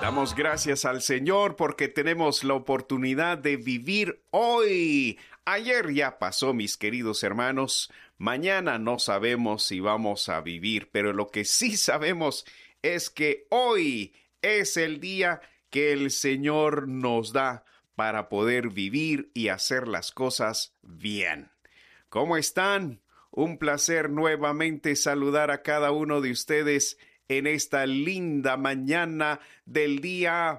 Damos gracias al Señor porque tenemos la oportunidad de vivir hoy. Ayer ya pasó, mis queridos hermanos. Mañana no sabemos si vamos a vivir, pero lo que sí sabemos es que hoy es el día que el Señor nos da para poder vivir y hacer las cosas bien. ¿Cómo están? Un placer nuevamente saludar a cada uno de ustedes en esta linda mañana del día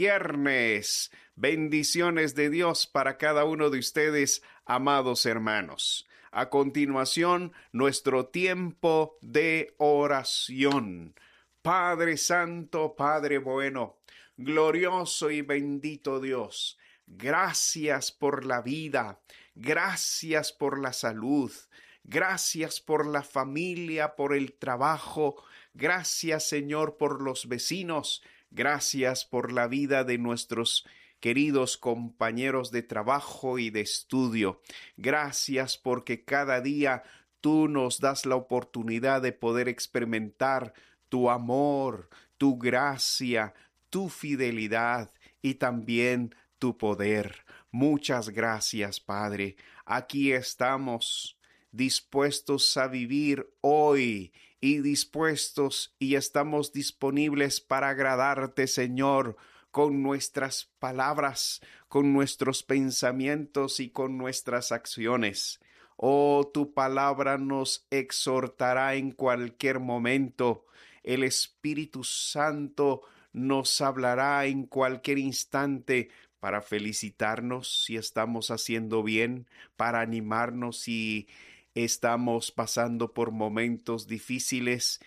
viernes. Bendiciones de Dios para cada uno de ustedes, amados hermanos. A continuación, nuestro tiempo de oración. Padre Santo, Padre bueno, glorioso y bendito Dios, gracias por la vida, gracias por la salud, gracias por la familia, por el trabajo. Gracias, Señor, por los vecinos. Gracias por la vida de nuestros queridos compañeros de trabajo y de estudio. Gracias porque cada día tú nos das la oportunidad de poder experimentar tu amor, tu gracia, tu fidelidad y también tu poder. Muchas gracias, Padre. Aquí estamos dispuestos a vivir hoy y dispuestos y estamos disponibles para agradarte, Señor, con nuestras palabras, con nuestros pensamientos y con nuestras acciones. Oh, tu palabra nos exhortará en cualquier momento. El Espíritu Santo nos hablará en cualquier instante para felicitarnos si estamos haciendo bien, para animarnos si estamos pasando por momentos difíciles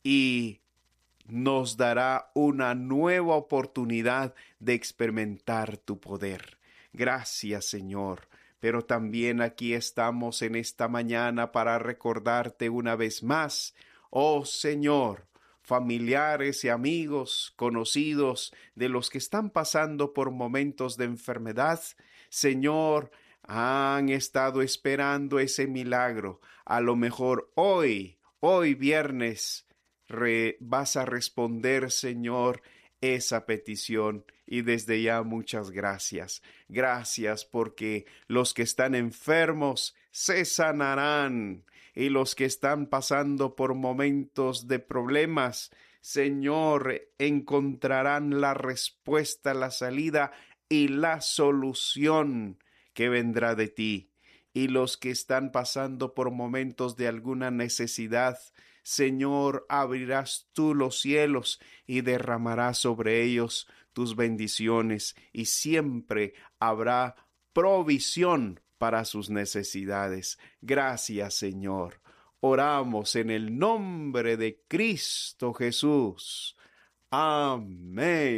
y nos dará una nueva oportunidad de experimentar tu poder. Gracias, Señor. Pero también aquí estamos en esta mañana para recordarte una vez más, oh Señor, familiares y amigos, conocidos de los que están pasando por momentos de enfermedad, Señor, han estado esperando ese milagro. A lo mejor hoy viernes, vas a responder, Señor, esa petición. Y desde ya muchas gracias. Gracias porque los que están enfermos se sanarán. Y los que están pasando por momentos de problemas, Señor, encontrarán la respuesta, la salida y la solución que vendrá de ti. Y los que están pasando por momentos de alguna necesidad, Señor, abrirás tú los cielos y derramarás sobre ellos tus bendiciones, y siempre habrá provisión para sus necesidades. Gracias, Señor. Oramos en el nombre de Cristo Jesús. Amén.